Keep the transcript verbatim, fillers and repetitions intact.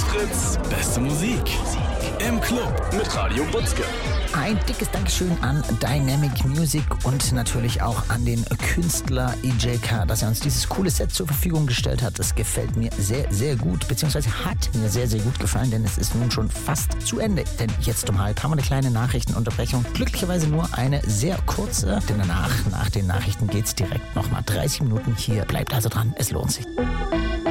Fritz, beste Musik. Im Club mit Radio Butzke. Ein dickes Dankeschön an Dynamic Music und natürlich auch an den Künstler E J K, dass er uns dieses coole Set zur Verfügung gestellt hat. Das gefällt mir sehr, sehr gut, beziehungsweise hat mir sehr, sehr gut gefallen, denn es ist nun schon fast zu Ende. Denn jetzt um halb haben wir eine kleine Nachrichtenunterbrechung. Glücklicherweise nur eine sehr kurze, denn danach, nach den Nachrichten, geht's direkt nochmal dreißig Minuten hier. Bleibt also dran, es lohnt sich.